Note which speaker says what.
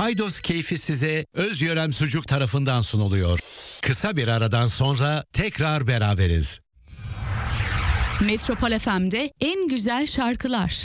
Speaker 1: Paydos keyfi size Özyörem Sucuk tarafından sunuluyor. Kısa bir aradan sonra tekrar beraberiz.
Speaker 2: Metropol FM'de en güzel şarkılar.